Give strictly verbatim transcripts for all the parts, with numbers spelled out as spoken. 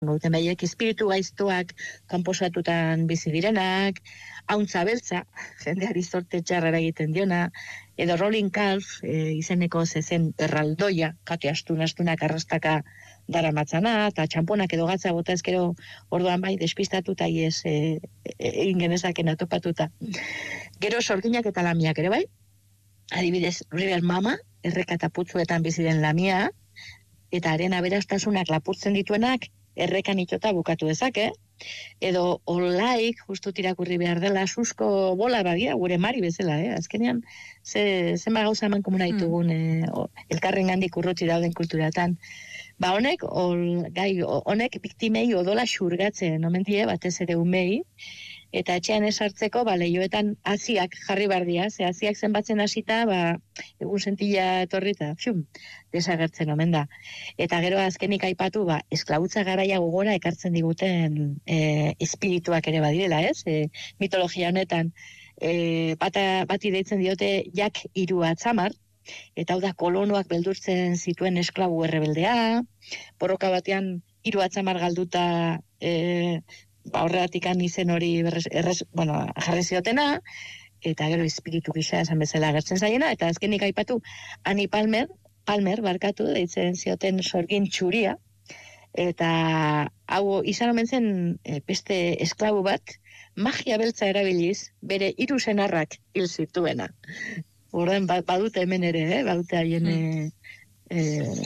Gauten baiek, espiritu gaiztuak kanposatutan bizi direnak, hauntza beltza, jendeari zorte txarrara egiten diona, edo Rolling Calf, e, izeneko zezen erraldoia, kate astun astunak arrastaka dara matzana, eta txamponak edo gatza bota ezkero orduan bai, despistatuta iez e, e, egin genezaken atopatuta. Gero sorginak eta lamiak ere bai, adibidez, River Mama, erreka eta putzuetan bizi den lamia, eta haren aberastasunak lapurtzen dituenak, errekan itota bukatu dezake, edo olaik, justu tirakurri behar dela, susko bola badia, gure mari bezala, eh? Azkenean, ze, zenba gauza eman komuna ditugun, mm. eh, elkarren gandik urruti dauden kulturatan. Ba honek, ol, gai, honek biktimei odola xurgatzen, omen die, batez ere umei, eta etxean esartzeko, ba, lehioetan haziak jarri bardia, ze haziak zenbatzen hasita, ba, egun sentilla etorrita, fium, desagertzen omen da. Eta gero azkenik aipatu, ba, esklabutza garaia gogora ekartzen diguten e, espirituak ere badirela, ez? E, mitologia honetan, e, bata, bati deitzen diote jak hiru atzamar, eta hau da kolonoak beldurtzen zituen esklabu errebeldea, borroka batean hiru atzamar galduta e, ba, horretikan izen hori berrez, errez, bueno, jarri ziotena, eta gero espiritu gisa esan bezala agertzen zaiena, eta azkenik aipatu Annie Palmer, Palmer barkatu, deitzen zioten sorgin txuria, eta hau izan omen zen e, beste esklabu bat, magia beltza erabiliz, bere hiru senarrak hil zituena. Horren badute hemen ere, eh? Badute haien hmm. e,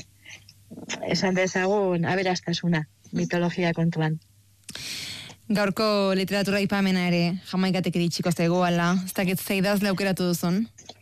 e, esan dezagun aberastasuna, mitologia kontuan. Gaurko literatura ipamena ere, jamaikatek iritsiko zegoala, ez dakit zeidaz laukeratu duzun?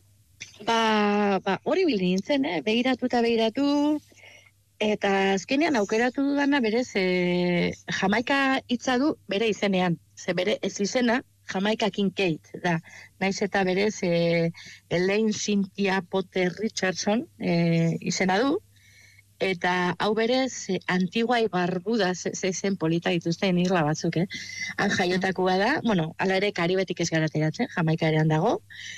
Ba, ba hori bildi nintzen, eh? Begiratu eta begiratu, eta azkenean aukeratu dudana berez, e, Jamaika hitza du bere izenean, ze bere ez izena, Jamaika Kincaid, da, naiz eta berez, e, Elaine Cynthia Potter Richardson e, izena du, eta hau berez, Antigua y Barbuda zezen polita dituzten isla batzuk, eh? Han jaiotakoa da, bueno, ala ere Karibetik ez garateratzen, Jamaika erean dago,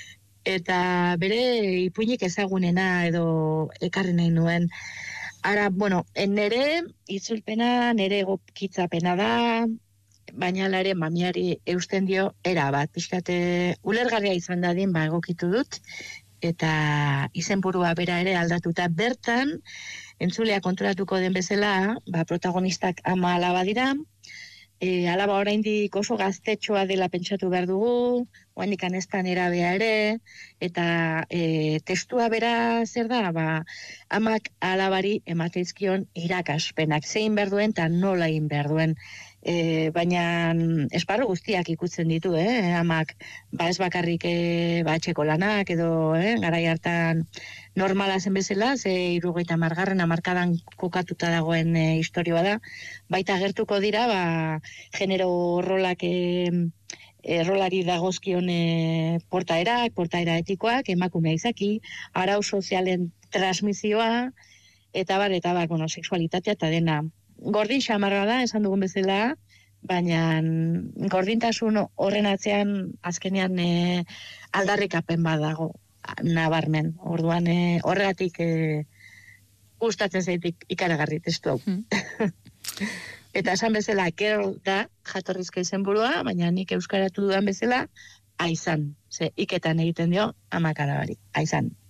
eta bere ipuinik ezagunena edo ekarri nahi nuen. Ara, bueno, nere itzulpena, nere egokitzapena da, baina ala ere mamiari eusten dio era bat, pixkate ulergarria izan dadin, ba egokitu dut, eta izenburua bera ere aldatuta bertan, entzulea konturatuko den bezala, ba, protagonistak ama alaba dira, e, alaba oraindik oso gaztetxoa dela pentsatu behar dugu, oraindik anestan erabea ere, eta e, testua bera zer da, ba, amak alabari emateizkion irakaspenak, zein behar duen eta nola egin behar duen. E, baina esparru guztiak ikutzen ditu, eh? Amak, ba ez bakarrik e, ba, etxeko lanak edo eh? Garai hartan normala zen bezala, ze hirurogeita hamargarren hamarkadan kokatuta dagoen e, istorioa da, baita gertuko dira, ba, genero rolak e, e, rolari dagozkion e, portaerak, portaera etikoak, emakumea izaki, arau sozialen transmisioa, eta bar, eta bar, bueno, sexualitatea eta dena. Gordin xamarra da, esan dugun bezala, baina gordintasun horren atzean azkenean e, aldarrikapen bat dago, nabarmen. Orduan e, horregatik e, gustatzen zaitik ikaragarri testu hau. Hmm. Eta esan bezala, Girl da jatorrizko izenburua, baina nik euskaratu dudan bezala, Aizan. Ze iketan egiten dio amak alabari, Aizan.